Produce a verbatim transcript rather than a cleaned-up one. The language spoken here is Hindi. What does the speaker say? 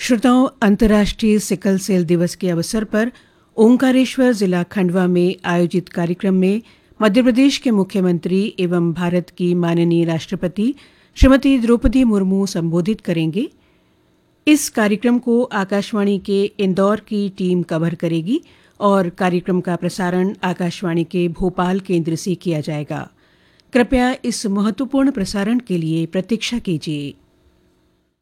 श्रोताओं, अंतर्राष्ट्रीय सिकल सेल दिवस के अवसर पर ओंकारेश्वर जिला खंडवा में आयोजित कार्यक्रम में मध्य प्रदेश के मुख्यमंत्री एवं भारत की माननीय राष्ट्रपति श्रीमती द्रौपदी मुर्मू संबोधित करेंगे। इस कार्यक्रम को आकाशवाणी के इंदौर की टीम कवर करेगी और कार्यक्रम का प्रसारण आकाशवाणी के भोपाल केंद्र से किया जाएगा। कृपया इस महत्वपूर्ण प्रसारण के लिए प्रतीक्षा कीजिए।